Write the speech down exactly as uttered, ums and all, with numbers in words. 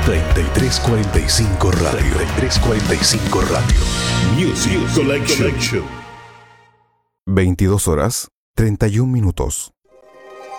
treinta y tres cuarenta y cinco Radio. treinta y tres cuarenta y cinco Radio. Music Collection. veintidós horas, treinta y un minutos.